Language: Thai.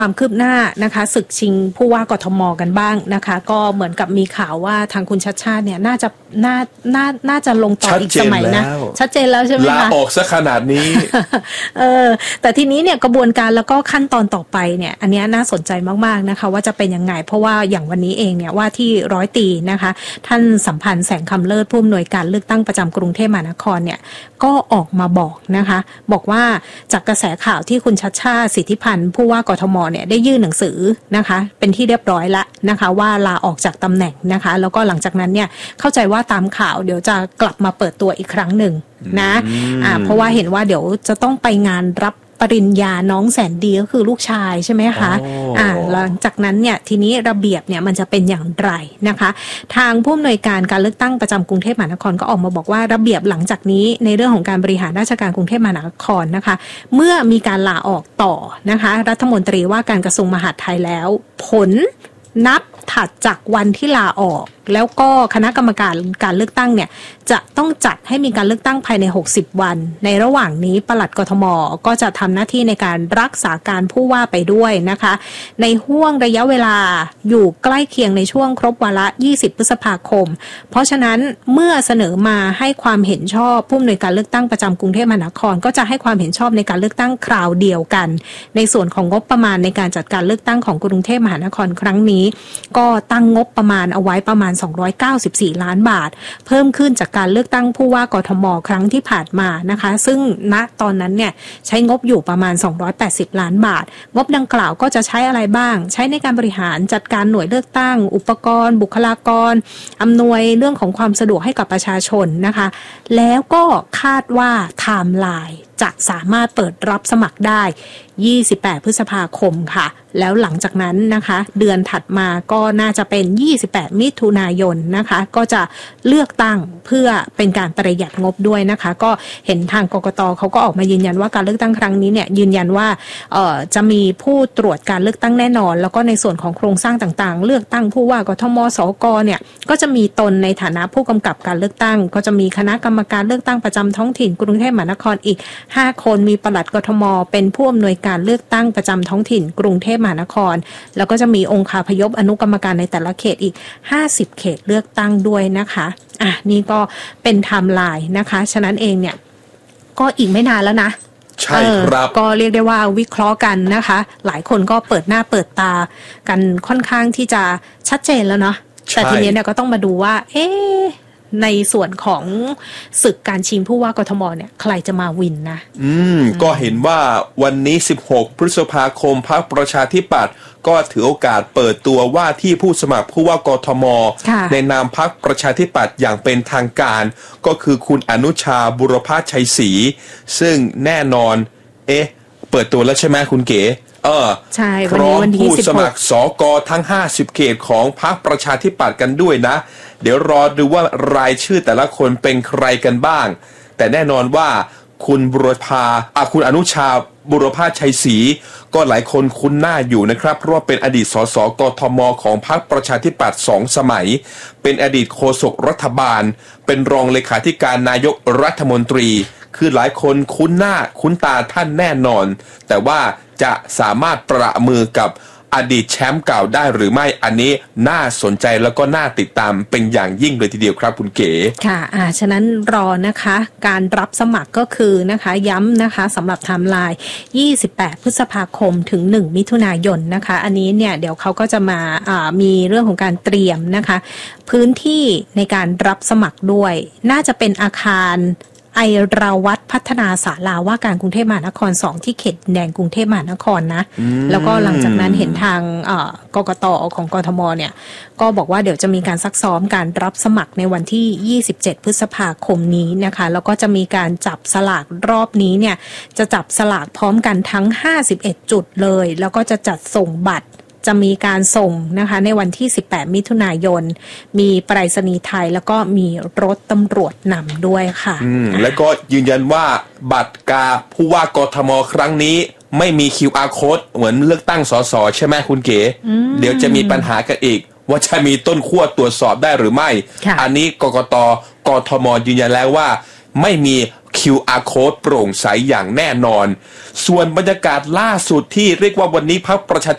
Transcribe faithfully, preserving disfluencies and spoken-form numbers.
ความคืบหน้านะคะศึกชิงผู้ว่ากทมกันบ้างนะคะก็เหมือนกับมีข่าวว่าทางคุณชัชชาติเนี่ยน่าจะน่าน่าน่าจะลงต่ออีกสมัยนะชัดเจนแล้วใช่ไหมคะลาออกซะขนาดนี้เออแต่ทีนี้เนี่ยกระบวนการแล้วก็ขั้นตอนต่อไปเนี่ยอันนี้น่าสนใจมากๆนะคะว่าจะเป็นยังไงเพราะว่าอย่างวันนี้เองเนี่ยว่าที่ร้อยตีนะคะท่านสัมพันธ์แสงคำเลิศผู้อำนวยการเลือกตั้งประจำกรุงเทพมหานครเนี่ยก็ออกมาบอกนะคะบอกว่าจากกระแสข่าวที่คุณชัชชาติสิทธิพันธ์ผู้ว่ากทมเนี่ยได้ยื่นหนังสือนะคะเป็นที่เรียบร้อยแล้วนะคะว่าลาออกจากตำแหน่งนะคะแล้วก็หลังจากนั้นเนี่ยเข้าใจว่าตามข่าวเดี๋ยวจะกลับมาเปิดตัวอีกครั้งหนึ่งนะอ่าเพราะว่าเห็นว่าเดี๋ยวจะต้องไปงานรับปริญญาน้องแสนดีก็คือลูกชายใช่ไหมคะอ่าหลังจากนั้นเนี่ยทีนี้ระเบียบเนี่ยมันจะเป็นอย่างไรนะคะทางผู้อำนวยการการเลือกตั้งประจำกรุงเทพมหานครก็ออกมาบอกว่าระเบียบหลังจากนี้ในเรื่องของการบริหารราชการกรุงเทพมหานครนะคะเมื่อมีการลาออกต่อนะคะรัฐมนตรีว่าการกระทรวงมหาดไทยแล้วผลนับถัดจากวันที่ลาออกแล้วก็คณะกรรมการการเลือกตั้งเนี่ยจะต้องจัดให้มีการเลือกตั้งภายในหกสิบวันในระหว่างนี้ปลัดกทมก็จะทำหน้าที่ในการรักษาการผู้ว่าไปด้วยนะคะในห้วงระยะเวลาอยู่ใกล้เคียงในช่วงครบวาระยี่สิบพฤษภาคมเพราะฉะนั้นเมื่อเสนอมาให้ความเห็นชอบผู้อำนวยการเลือกตั้งประจำกรุงเทพมหานครก็จะให้ความเห็นชอบในการเลือกตั้งคราวเดียวกันในส่วนของงบประมาณในการจัดการเลือกตั้งของกรุงเทพมหานครครั้งนี้ก็ตั้งงบประมาณเอาไว้ประมาณสองร้อยเก้าสิบสี่ล้านบาทเพิ่มขึ้นจากการเลือกตั้งผู้ว่ากทมครั้งที่ผ่านมานะคะซึ่งณตอนนั้นเนี่ยใช้งบอยู่ประมาณสองร้อยแปดสิบล้านบาทงบดังกล่าวก็จะใช้อะไรบ้างใช้ในการบริหารจัดการหน่วยเลือกตั้งอุปกรณ์บุคลากรอำนวยเรื่องของความสะดวกให้กับประชาชนนะคะแล้วก็คาดว่าไทม์ไลน์จะสามารถเปิดรับสมัครได้ยี่สิบแปดพฤษภาคมค่ะแล้วหลังจากนั้นนะคะเดือนถัดมาก็น่าจะเป็นยี่สิบแปดมิถุนายนนะคะก็จะเลือกตั้งเพื่อเป็นการประหยัดงบด้วยนะคะก็เห็นทางกกตเขาก็ออกมายืนยันว่าการเลือกตั้งครั้งนี้เนี่ยยืนยันว่าเอ่อจะมีผู้ตรวจการเลือกตั้งแน่นอนแล้วก็ในส่วนของโครงสร้างต่างๆเลือกตั้งผู้ว่ากทมสกเนี่ยก็จะมีตนในฐานะผู้กำกับการเลือกตั้งก็จะมีคณะกรรมการเลือกตั้งประจำท้องถิ่นกรุงเทพมหานครอีกห้าคนมีปลัดกทมเป็นผู้อำนวยการเลือกตั้งประจำท้องถิ่นกรุงเทพมหานครแล้วก็จะมีองค์คาพยพอนุกรรมการในแต่ละเขตอีกห้าสิบเขตเลือกตั้งด้วยนะคะอ่ะนี่ก็เป็นไทม์ไลน์นะคะฉะนั้นเองเนี่ยก็อีกไม่นานแล้วนะใช่ครับก็เรียกได้ว่าวิเคราะห์กันนะคะหลายคนก็เปิดหน้าเปิดตากันค่อนข้างที่จะชัดเจนแล้วเนาะแต่ทีนี้เนี่ยก็ต้องมาดูว่าเอ๊ะในส่วนของศึกการชิงผู้ว่ากทมเนี่ยใครจะมาวินนะอืมก็เห็นว่าวันนี้สิบหกพฤษภาคมพรรคประชาธิปัตย์ก็ถือโอกาสเปิดตัวว่าที่ผู้สมัครผู้ว่ากทมในนามพรรคประชาธิปัตย์อย่างเป็นทางการก็คือคุณอนุชาบุรพชัยศรีซึ่งแน่นอนเอ๊ะเปิดตัวแล้วใช่ไหมคุณเก๋เออใช่พร้อมผู้สมัครสกทั้งห้าสิบเขตของพรรคประชาธิปัตย์กันด้วยนะเดี๋ยวรอดูว่ารายชื่อแต่ละคนเป็นใครกันบ้างแต่แน่นอนว่าคุณบุรพาอ่ะคุณอนุชาบุรพชัยศรีก็หลายคนคุ้นหน้าอยู่นะครับเพราะว่าเป็นอดีตสสกทมของพรรคประชาธิปัตย์สองสมัยเป็นอดีตโฆษกรัฐบาลเป็นรองเลขาธิการนายกรัฐมนตรีคือหลายคนคุ้นหน้าคุ้นตาท่านแน่นอนแต่ว่าจะสามารถประมือกับอดีตแชมป์เก่าได้หรือไม่อันนี้น่าสนใจแล้วก็น่าติดตามเป็นอย่างยิ่งเลยทีเดียวครับคุณเก๋ค่ะอ่าฉะนั้นรอนะคะการรับสมัครก็คือนะคะย้ำนะคะสำหรับไทม์ไลน์ยี่สิบแปดพฤษภาคมถึงหนึ่งมิถุนายนนะคะอันนี้เนี่ยเดี๋ยวเขาก็จะมาอ่ามีเรื่องของการเตรียมนะคะพื้นที่ในการรับสมัครด้วยน่าจะเป็นอาคารไอราวัตพัฒนาศาลาว่าการกรุงเทพมหานครสองที่เขตแดงกรุงเทพมหานครนะแล้วก็หลังจากนั้นเห็นทางกกตของกทมเนี่ยก็บอกว่าเดี๋ยวจะมีการซักซ้อมการรับสมัครในวันที่ยี่สิบเจ็ดพฤษภาคมนี้นะคะแล้วก็จะมีการจับสลากรอบนี้เนี่ยจะจับสลากพร้อมกันทั้งห้าสิบเอ็ดจุดเลยแล้วก็จะจัดส่งบัตรจะมีการส่งนะคะในวันที่สิบแปดมิถุนายนมีไปรษณีย์ไทยแล้วก็มีรถตำรวจนำด้วยค่ะอืมแล้วก็ยืนยันว่าบัตรกาผู้ว่ากทมครั้งนี้ไม่มี คิว อาร์ Code เหมือนเลือกตั้งสสใช่ไหมคุณเก๋เดี๋ยวจะมีปัญหากันอีกว่าจะมีต้นขั้วตรวจสอบได้หรือไม่อันนี้กกตกทมยืนยันแล้วว่าไม่มี คิว อาร์ Code โปร่งใสอย่างแน่นอนส่วนบรรยากาศล่าสุดที่เรียกว่าวันนี้พรรคประชา